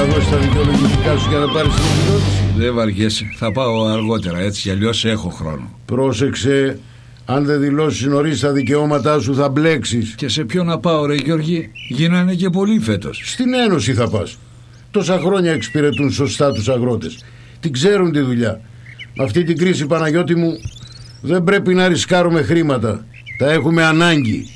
να δώσεις τα δικαιολογητικά σου για να πάρεις την επιδότηση? Δεν βαριέσαι, θα πάω αργότερα, έτσι κι αλλιώς έχω χρόνο. Πρόσεξε, αν δεν δηλώσεις νωρίς τα δικαιώματά σου θα μπλέξεις. Και σε ποιο να πάω ρε Γιώργη, γίνανε και πολλοί φέτος. Στην Ένωση θα πας. Τόσα χρόνια εξυπηρετούν σωστά τους αγρότες. Την ξέρουν τη δουλειά. Με αυτή την κρίση, Παναγιώτη μου, δεν πρέπει να ρισκάρουμε χρήματα. Τα έχουμε ανάγκη.